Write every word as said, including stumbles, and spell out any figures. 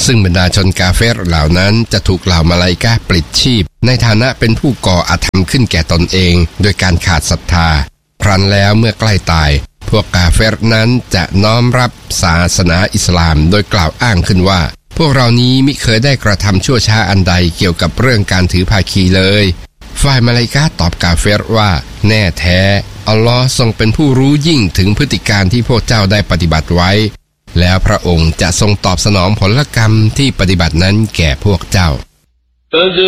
ซึ่งบรรดาชนกาเฟรเหล่านั้นจะถูกเหล่ามาลาอิกะฮ์ปลิดชีพในฐานะเป็นผู้ก่ออาธรรมขึ้นแก่ตนเองโดยการขาดศรัทธาครั้นแล้วเมื่อใกล้ตายพวกกาเฟรนั้นจะน้อมรับศาสนาอิสลามโดยกล่าวอ้างขึ้นว่าพวกเรานี้มิเคยได้กระทำชั่วช้าอันใดเกี่ยวกับเรื่องการถือภาคีเลยฝ่ายมาลาอิกะฮ์ตอบกาเฟรว่าแน่แท้อัลลอฮ์ทรงเป็นผู้รู้ยิ่งถึงพฤติการที่พวกเจ้าได้ปฏิบัติไว้แล้วพระองค์จะทรงตอบสนองผลกรรมที่ปฏิบัตินั้นแก่พวกเจ้า